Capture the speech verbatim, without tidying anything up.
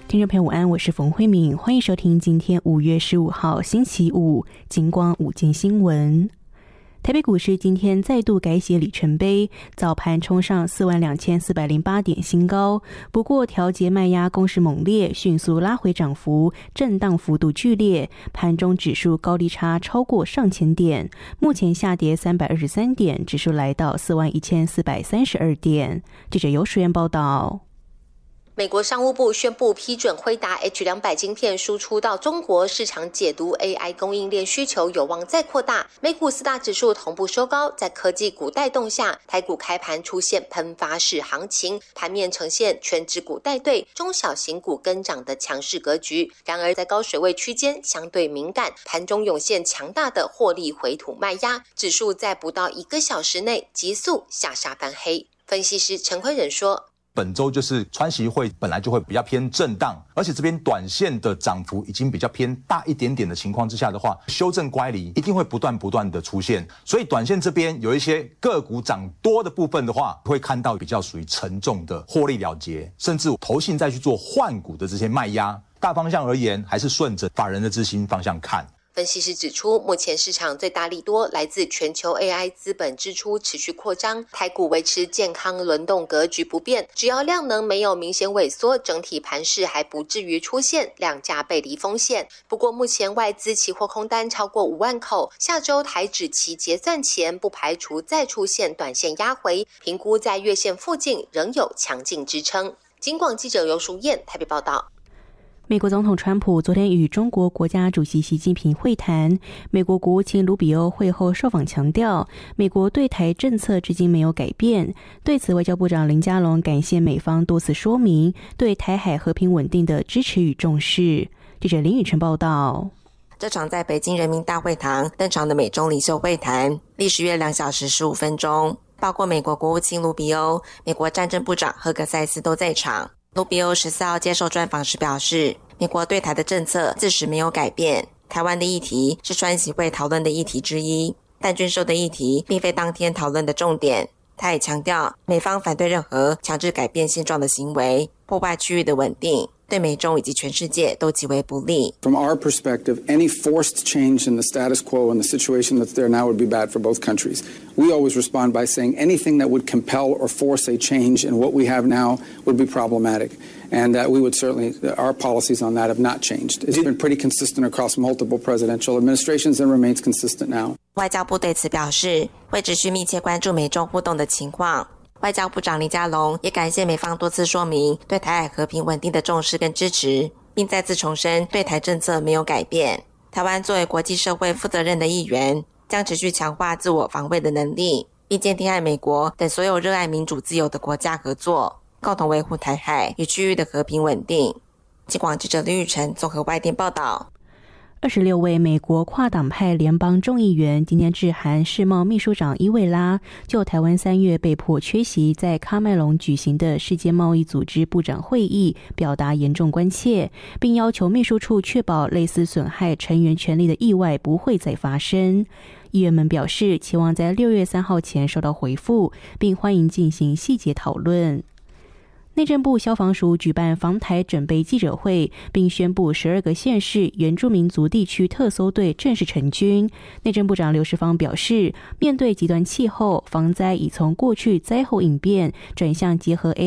听众朋友午安，我是冯慧敏，欢迎收听今天五月十五号星期五金光午间新闻。台北股市今天再度改写里程碑，早盘冲上四万两千四百零八点新高，不过调节卖压攻势猛烈，迅速拉回涨幅，震荡幅度剧烈，盘中指数高低差超过上千点，目前下跌三百二十三点，指数来到四万一千四百三十二点。记者游淑媛报道。 美国商务部宣布批准辉达 H 两百 晶片输出到中国，市场解读 A I 供应链需求有望再扩大。美股四大指数同步收高，在科技股带动下，台股开盘出现喷发式行情，盘面呈现全指股带队，中小型股跟涨的强势格局。然而在高水位区间相对敏感，盘中涌现强大的获利回吐卖压，指数在不到一个小时内急速下杀翻黑。分析师陈坤仁说， 本周就是川习会本来就会比较偏震荡，而且这边短线的涨幅已经比较偏大一点点的情况之下的话，修正乖离一定会不断不断的出现，所以短线这边有一些个股涨多的部分的话，会看到比较属于沉重的获利了结，甚至投信再去做换股的这些卖压。大方向而言，还是顺着法人的资金方向看。 分析师指出，目前市场最大利多来自全球 A I 资本支出持续扩张，台股维持健康轮动格局不变，只要量能没有明显萎缩，整体盘势还不至于出现量价背离风险。不过目前外资期货空单超过五万口，下周台指期结算前不排除再出现短线压回，评估在月线附近仍有强劲支撑。金广记者游淑燕台北报道。 美国总统川普昨天与中国国家主席习近平会谈，美国国务卿卢比欧会后受访强调，美国对台政策至今没有改变。对此，外交部长林佳龙感谢美方多次说明对台海和平稳定的支持与重视。记者林宇晨报道。 这场在北京人民大会堂登场的美中领袖会谈，历时约两小时十五分钟，包括美国国务卿卢比欧、美国战争部长赫格塞斯都在场。卢比欧十四号接受专访时表示，美国对台的政策自始没有改变，台湾的议题是川习会讨论的议题之一，但军售的议题并非当天讨论的重点。他也强调，美方反对任何强制改变现状的行为，破坏区域的稳定，对美中以及全世界都极为不利。 From our perspective, any forced change in the status quo and the situation that's there now would be bad for both countries. We always respond by saying anything that would compel or force a change in what we have now would be problematic. And uh, we would certainly, our policies on that have not changed. It's been pretty consistent across multiple presidential administrations and remains consistent now. 外交部对此表示，会持续密切关注美中互动的情况。外交部长林佳龙也感谢美方多次说明对台海和平稳定的重视跟支持，并再次重申对台政策没有改变。台湾作为国际社会负责任的一员，将持续强化自我防卫的能力，并坚定和美国等所有热爱民主自由的国家合作，共同维护台海与区域的和平稳定。金广记者林宇晨综合外电报道。 二十六位美国跨党派联邦众议员今天致函世贸秘书长伊维拉，就台湾三月被迫缺席在喀麦隆举行的世界贸易组织部长会议表达严重关切，并要求秘书处确保类似损害成员权利的意外不会再发生。议员们表示期望在六月三号前收到回复，并欢迎进行细节讨论。内政部消防署举办防台准备记者会，并宣布十二个县市原住民族地区特搜队正式成军。内政部长刘世芳表示，面对极端气候，防灾已从过去灾后应变转向结合 A